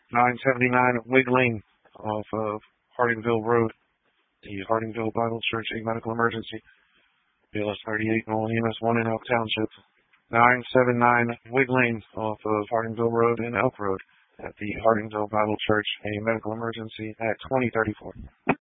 979 Wig Lane off of Hardingville Road, the Hardingville Bible Church, a medical emergency. BLS 38, Nolan EMS 1 in Elk Township. 979 Wig Lane off of Hardingville Road and Elk Road at the Hardingville Bible Church, a medical emergency at 2034.